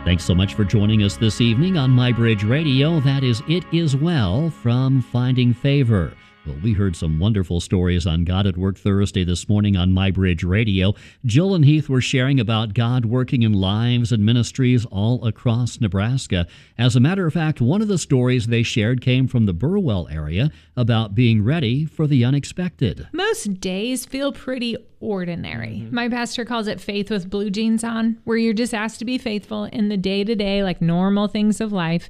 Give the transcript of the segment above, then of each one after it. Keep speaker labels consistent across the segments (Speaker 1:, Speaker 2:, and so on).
Speaker 1: Thanks so much for joining us this evening on MyBridge Radio. That is It Is Well from Finding Favor. Well, we heard some wonderful stories on God at Work Thursday this morning on MyBridge Radio. Jill and Heath were sharing about God working in lives and ministries all across Nebraska. As a matter of fact, one of the stories they shared came from the Burwell area about being ready for the unexpected.
Speaker 2: Most days feel pretty ordinary. My pastor calls it faith with blue jeans on, where you're just asked to be faithful in the day-to-day, like normal things of life,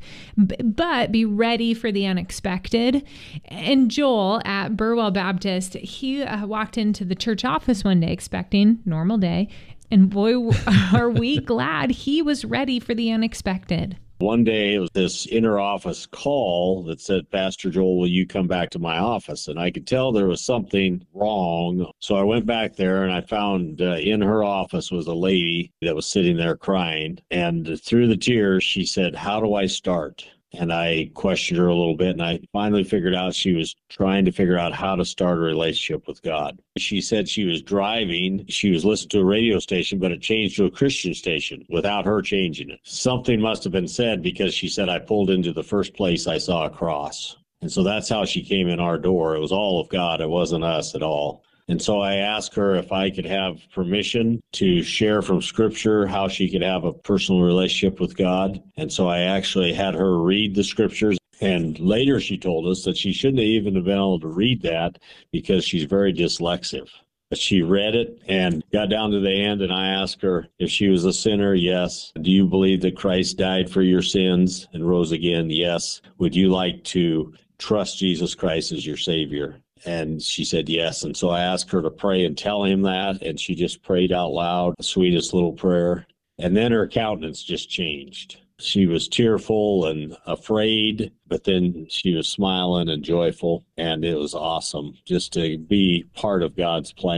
Speaker 2: but be ready for the unexpected. And Joel at Burwell Baptist, he walked into the church office one day expecting normal day, and boy, are we glad he was ready for the unexpected.
Speaker 3: One day, it was this inter-office call that said, Pastor Joel, will you come back to my office? And I could tell there was something wrong. So I went back there and I found in her office was a lady that was sitting there crying. And through the tears, she said, how do I start? And I questioned her a little bit, and I finally figured out she was trying to figure out how to start a relationship with God. She said she was driving. She was listening to a radio station, but it changed to a Christian station without her changing it. Something must have been said, because she said, I pulled into the first place I saw a cross. And so that's how she came in our door. It was all of God. It wasn't us at all. And so I asked her if I could have permission to share from Scripture how she could have a personal relationship with God. And so I actually had her read the Scriptures. And later she told us that she shouldn't even have been able to read that because she's very dyslexic. But she read it and got down to the end, and I asked her if she was a sinner. Yes. Do you believe that Christ died for your sins and rose again? Yes. Would you like to trust Jesus Christ as your Savior? And she said yes. And so I asked her to pray and tell him that, and she just prayed out loud, the sweetest little prayer. And then her countenance just changed. She was tearful and afraid, but then she was smiling and joyful, and it was awesome just to be part of God's plan.